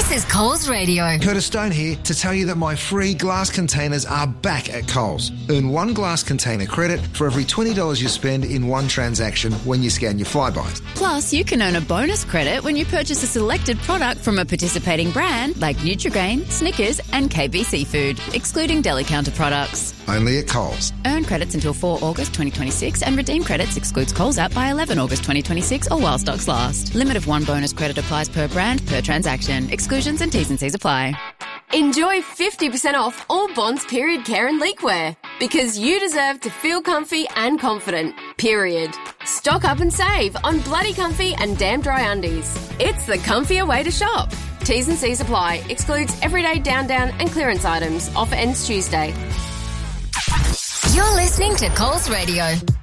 This is Coles Radio. Curtis Stone here to tell you that my free glass containers are back at Coles. Earn one glass container credit for every $20 you spend in one transaction when you scan your Flybuys. Plus, you can earn a bonus credit when you purchase a selected product from a participating brand like Nutri-Grain, Snickers and KB Seafood, excluding deli counter products. Only at Coles. Earn credits until 4 August 2026 and redeem credits excludes Coles app by 11 August 2026 or while stocks last. Limit of one bonus credit applies per brand, per transaction. Exclusions and T's and C's apply. Enjoy 50% off all Bonds period care and leakwear because you deserve to feel comfy and confident, period. Stock up and save on Bloody Comfy and Damn Dry Undies. It's the comfier way to shop. T's and C's apply. Excludes everyday down and clearance items. Offer ends Tuesday. You're listening to Coles Radio.